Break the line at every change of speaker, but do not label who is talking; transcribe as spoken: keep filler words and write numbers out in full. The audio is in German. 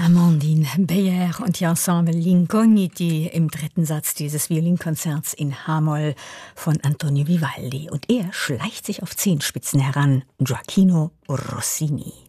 Amandine Beyer und die Ensemble L'Incogniti im dritten Satz dieses Violinkonzerts in H-Moll von Antonio Vivaldi. Und er schleicht sich auf Zehenspitzen heran, Gioachino Rossini.